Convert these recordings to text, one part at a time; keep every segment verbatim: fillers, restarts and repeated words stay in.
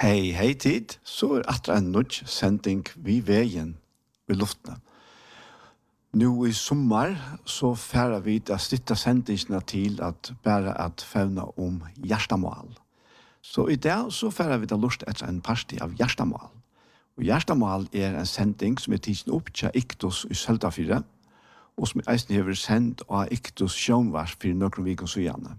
Hei, hei tid, så er atra en nudge sending vi veien i luftene. Nå i sommar så færer vi til å stytte sendingsene til at bare at fevne om hjertemål. Så i dag så færer vi til å lust etter en parti av hjertemål. Og hjertemål er en sending som er tidsen opp til Iktus i Søltafire, og som er eisen hever sendt av Iktus sjånvars for noen viken så gjerne.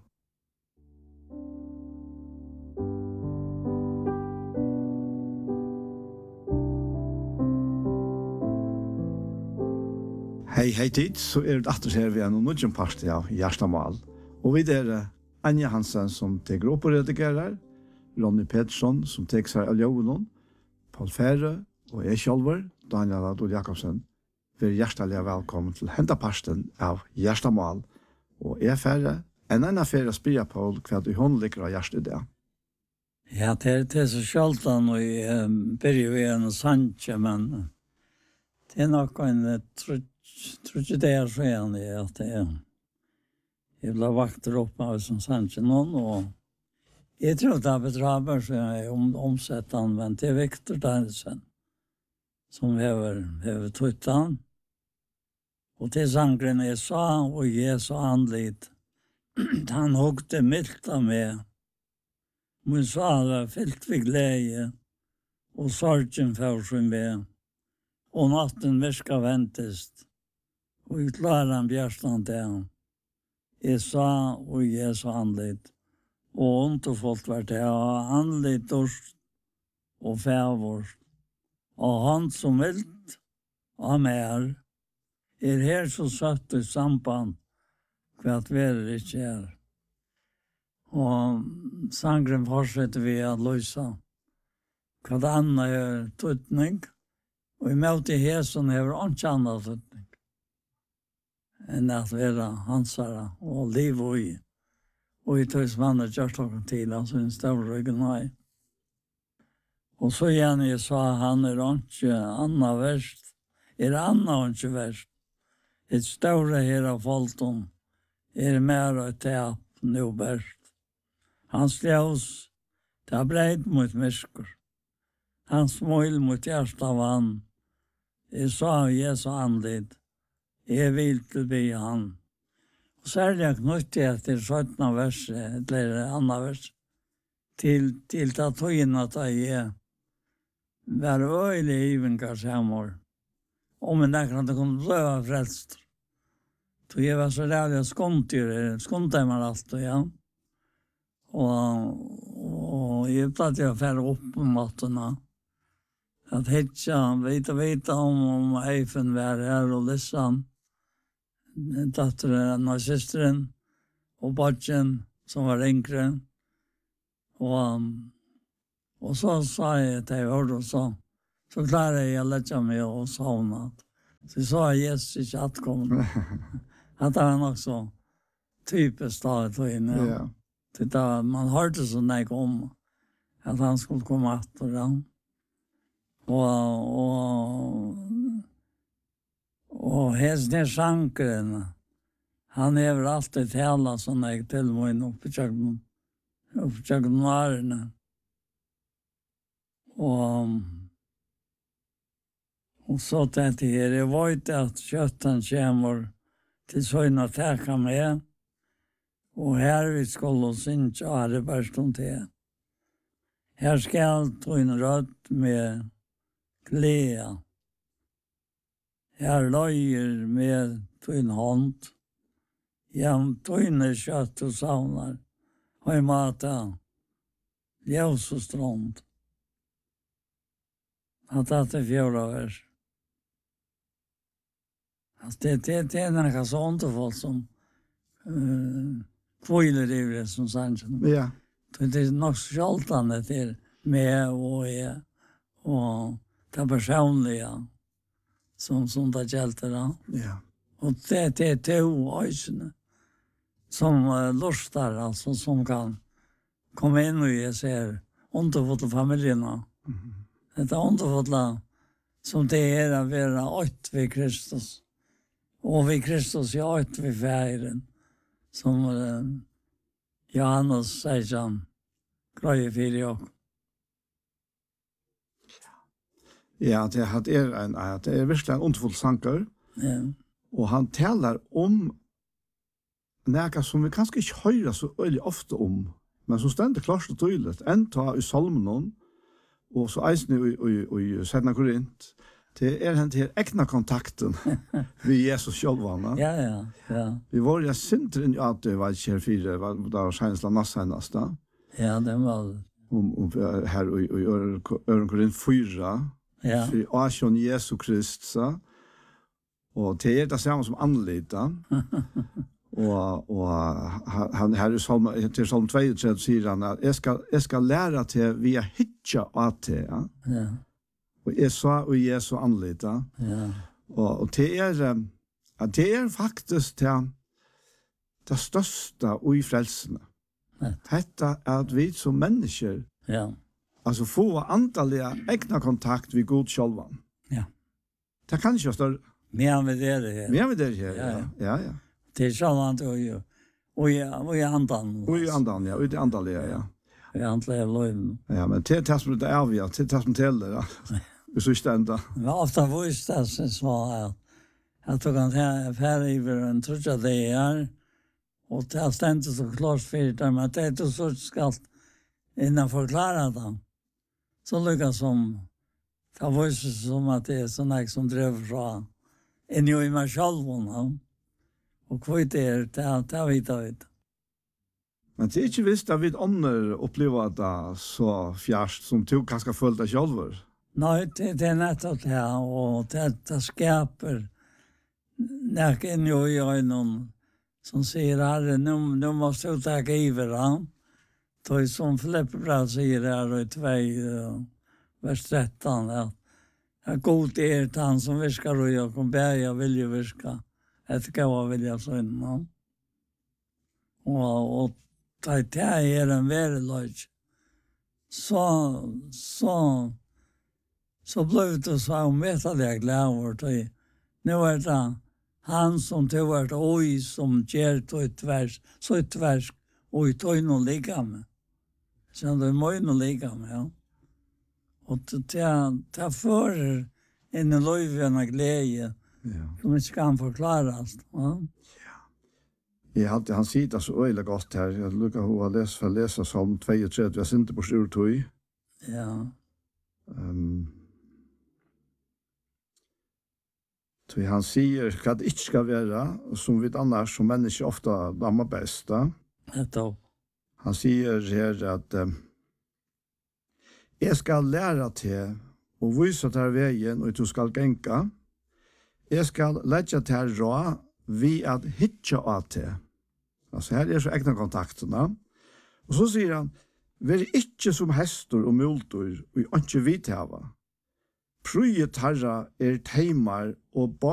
Hei, hei tid, så er det atter her vi er noen nødgen parti av Gjerstamal. Og vi er Anja Hansen som teker opp og redigerer, Ronny Pettersson som teker seg av Jøvelund, Paul Fære og jeg sjølver, Daniel Adol Jakobsen. Vi er hjertelig velkommen til henteparsten av Gjerstamal. Og jeg Fære, en annen Fære spiller på hva du håndlikker av hjertet i det. Ja, det er, det er så sjaldan og jeg begynner jo en sanje, men det er nok en trutt tror inte det är så igen det att det är jag blir vakter upp av som sanns någon och jag tror att det betraber så är om omsättan men det är Victor Dansen som häver häver tuttan och till sangren är så och ge så andligt han hugde milta med mun sala fyllt vid glädje och sorgen för sin med och natten virka väntest og vi klarer han bjørstand til. Jeg sa, og jeg sa anlitt. Og underfolk var det, og anlitt dørst og fævårst. Og han som vilt, og mer, er her så søtt i samband, hva at vi er ikke er. Og sangren fortsetter vi å løse. Hva det andre er tøtning, og i møte i hesen er det ikke annet tøtning. enn at være hansara og liv og i. Og i tøys mann er gjort noen til, altså en større ryggen vei. Og så gjerne jeg sa, han er ikke anna verst, er anna ikke verst. Et større her av folken er mer og tap nå verst. Hans ljøs, det er breit mot mysker. Hans mål mot hjertet av han. Jeg sa, jeg sa anlitt. Jeg vil til be han. Og særlig jeg knyttet etter sjøttende vers, eller andre vers, til, til ta tøyen at jeg var øyelig even kanskje hjemme. Om en dag kan det kunne bli frelst. Så jeg var så rævlig at skånte, skånte meg alt, ja. Og, og jeg platt jeg færre opp om nattene. At hitja, vite, vite om, om eifen var her og lissan. Datteren og systeren og badgen som var yngre. Og, og så sa jeg til jeg hørte og så, så klarer jeg å lette meg og savne. Så jeg sa Jesus ikke atkomne. At det var nok så typisk da jeg tog inn. Ja. Da, man hørte så nek om at han skulle komme etter den. Og, og Og hesten er sjankeren, han hever alltid tala sånn jeg til meg oppe i kjøkkenvarene. Og, og så tenkte jeg, jeg vet at kjøtten kommer til søgn og teka med, og her vi skulle synge og det bare stund til. Her skal tøyne rødt med klea. Her løyer med tøyn hånd. Jeg tøyne kjøtt og savner. Og i mata. Ljøs og strånd. At det er fjøra vers. Det, det, det er noe så underfullt som uh, kviler i det som sannsyn. Ja. Det er nok skjoltende til meg og jeg. Og det personlige. Som, som det gjelder da. Ja. Og det, det er to øysene som uh, lustar, altså, som kan komme inn og jeg ser underfulle familiene. Mm-hmm. Det er underfulle som det er å være ått ved Kristus. Og ved Kristus er ått ved feiren. Som uh, Johannes sier sånn, grøye fire og Ja, det hat er en, det er virkelig en underfull sanger. Ja. Og han taler om noe som vi kanskje ikke hører så veldig ofte om, men som stendet klart og tydelig. Enta i Salmen, og så eisen i, i, i Sedna Korint, det er den til egna kontakten vi Jesus sjølvane. Ja, ja, ja. Vi var jo sinter inn i at det var ikke fire, det var skjensla nassenast da. Ja, det var det. Om, om her i, i Øren Korint fyra, Ja. for Asjon Jesu Krist, så. Og det er det samme som anlita. og, og han her i Salm, til Salm tjuetre sier han at jeg skal, jeg skal lære til via hitja at det, ja. Ja. Og jeg sa og Jesu anlita. Ja. Og, og det er, at det er faktisk det, det største i frelsene. Ja. Dette er at vi som mennesker, Ja. altså få andaliga egna kontakt med Gud självan. Ja. Det kan inte vara större. Men med det det. Men vi det här, Ja, ja. Ja, ja. Det är sånt och ju. Och jag och jag andan. Och i andan, ja. Och i det andaliga, ja. Jag antar jag löven. Ja, men det är som det är vi, det är som till det, ja. Vi så stända. Men ofta visste det så så att jag tog han här färdig över en tröja det är. Och det stände så klart för dem att det är så ska innan förklara dem. Så lyckas som det var så som att det är såna som drev från en ju i mig själv och och kvite är det det vet jag. Men det är inte visst att vi andra upplever det så fjärst som du kanske följt dig själv. Nej, det, det är nettopp det, och det, det skapar näken ju i ögonen som säger herre, nu, nu måste du ta giver han. Det är som Filippe bra säger här i två, uh, vers tretton, att ja, god är det han som viskar och jag kan bärga vilja viska. Ett gåva vill jag synna. Och, och det är en verklighet. Så, så, så blev det så omättliga glädjer till. Nu är det han som tog ett oj som ger till ett vers, så ett vers och ett oj någon lika med. Så det är möjligt att lika med, ja. Och det tar för en löjvande glädje Ja. som inte kan förklaras. Ja. Jag hade han sitter så öle gott här. Jag lukar hur att läsa för läsa Psalm tjuetre, jag synte på stor tøy. Ja. Ehm Så han säger att det inte ska vara som vi annars som människor ofta dammar bästa. Nettopp. Han säger här att eh, jag ska lära till och visa till vägen och du ska gänka. Jag ska lägga till rå vi att hitcha att det. Alltså här är så egna kontakterna. Och så säger han, vær ikke som hester og multor og ikke vidt hava. Prøyet herra er teimar og bak